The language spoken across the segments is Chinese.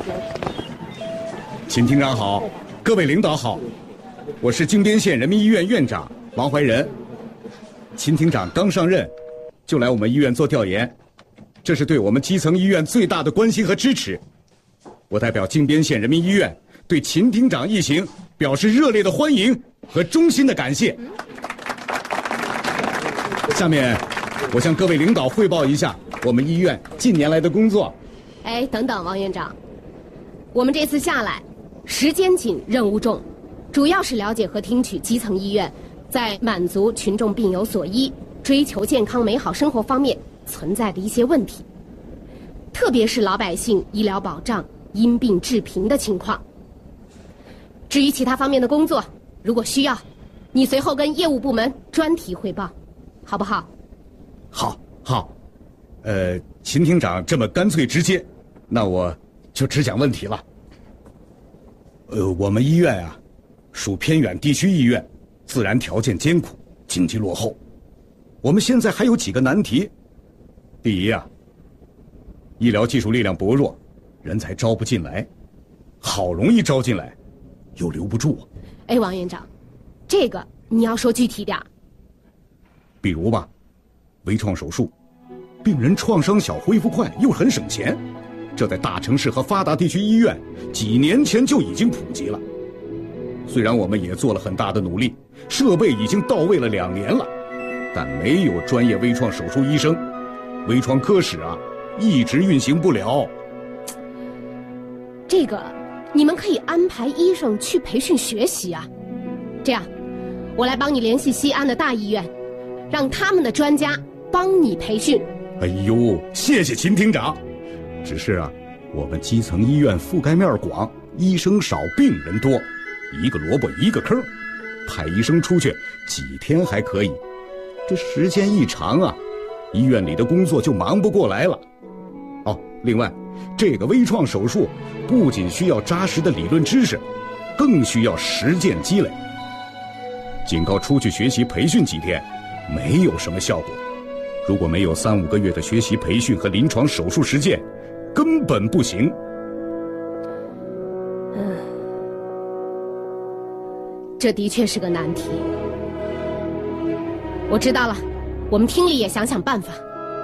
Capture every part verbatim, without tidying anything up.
秦厅长好，各位领导好，我是靖边县人民医院院长王怀仁。秦厅长刚上任，就来我们医院做调研，这是对我们基层医院最大的关心和支持。我代表靖边县人民医院对秦厅长一行表示热烈的欢迎和衷心的感谢。下面，我向各位领导汇报一下我们医院近年来的工作。 哎，等等，王院长，我们这次下来，时间紧，任务重，主要是了解和听取基层医院在满足群众病有所依、追求健康美好生活方面存在的一些问题，特别是老百姓医疗保障因病致贫的情况。至于其他方面的工作，如果需要，你随后跟业务部门专题汇报，好不好？ 好，好。呃，秦厅长这么干脆直接，那我就只讲问题了。呃，我们医院啊，属偏远地区医院，自然条件艰苦，经济落后。我们现在还有几个难题。第一啊，医疗技术力量薄弱，人才招不进来，好容易招进来，又留不住。 哎，王院长，这个你要说具体点。 比如吧，微创手术，病人创伤小，恢复快，又很省钱，这在大城市和发达地区医院几年前就已经普及了。虽然我们也做了很大的努力，设备已经到位了两年了，但没有专业微创手术医生，微创科室啊一直运行不了。 这个你们可以安排医生去培训学习啊。这样，我来帮你联系西安的大医院，让他们的专家帮你培训。 哎呦，谢谢秦厅长。只是啊，我们基层医院覆盖面广，医生少，病人多，一个萝卜一个坑，派医生出去几天还可以，这时间一长啊，医院里的工作就忙不过来了。哦，另外，这个微创手术不仅需要扎实的理论知识，更需要实践积累。仅靠出去学习培训几天，没有什么效果。如果没有三五个月的学习培训和临床手术实践，根本不行。 嗯，这的确是个难题。我知道了，我们厅里也想想办法。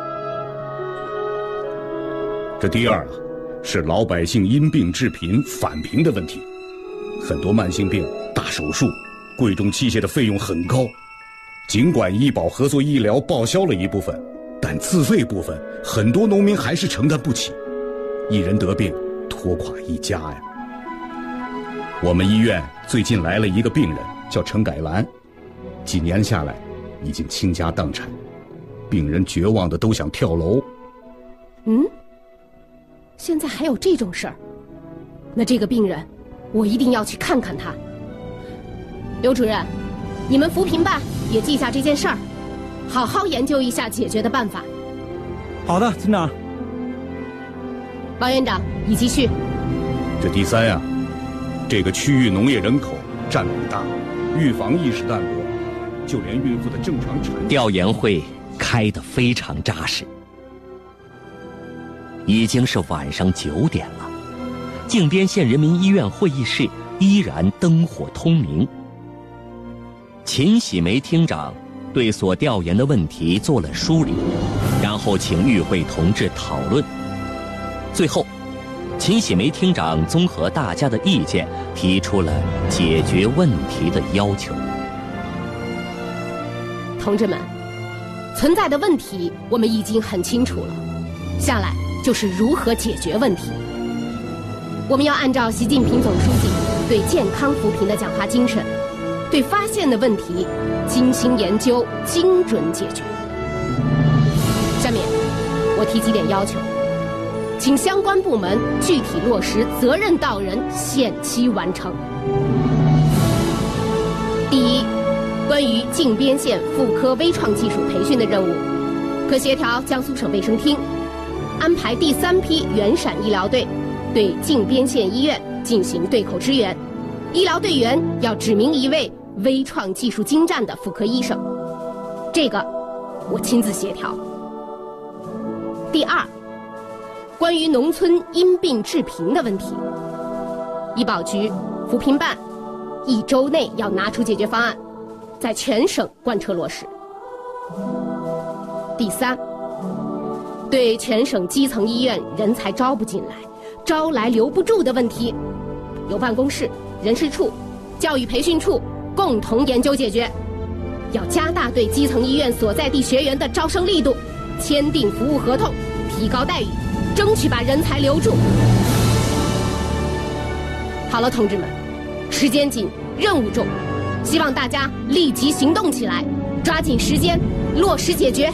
这第二啊，是老百姓因病致贫返贫的问题。很多慢性病、大手术、贵重器械的费用很高。尽管医保合作医疗报销了一部分，但自费部分很多农民还是承担不起，一人得病拖垮一家呀。我们医院最近来了一个病人，叫陈改兰，几年下来已经倾家荡产，病人绝望的都想跳楼。 嗯，现在还有这种事儿？那这个病人我一定要去看看他。刘主任，你们扶贫办也记下这件事儿，好好研究一下解决的办法。 好的，厅长。 王院长，你继续。 这第三呀、啊，这个区域农业人口占比大，预防意识淡薄，就连孕妇的正常产。 调研会开得非常扎实，已经是晚上九点了，靖边县人民医院会议室依然灯火通明。秦喜梅厅长对所调研的问题做了梳理，然后请与会同志讨论。最后，秦喜梅厅长综合大家的意见，提出了解决问题的要求。 同志们，存在的问题我们已经很清楚了，下来就是如何解决问题。我们要按照习近平总书记对健康扶贫的讲话精神，对发现的问题精心研究，精准解决。下面我提几点要求，请相关部门具体落实责任到人，限期完成。第一，关于靖边县妇科微创技术培训的任务，可协调江苏省卫生厅安排第三批原陕医疗队对靖边县医院进行对口支援，医疗队员要指明一位微创技术精湛的妇科医生，这个我亲自协调。第二， 关于农村因病致贫的问题，医保局、扶贫办一周内要拿出解决方案，在全省贯彻落实。第三，对全省基层医院人才招不进来、招来留不住的问题，由办公室、人事处、教育培训处共同研究解决。要加大对基层医院所在地学员的招生力度，签订服务合同，提高待遇，争取把人才留住。好了，同志们，时间紧，任务重，希望大家立即行动起来，抓紧时间，落实解决。